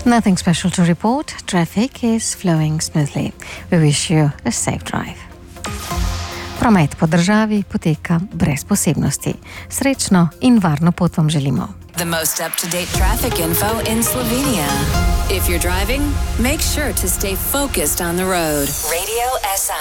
Nothing special to report. Traffic is flowing smoothly. We wish you a safe drive. Promet po državi poteka brez posebnosti. Srečno in varno pot vam želimo. The most up-to-date traffic info in Slovenia. If you're driving, make sure to stay focused on the road. Radio SI.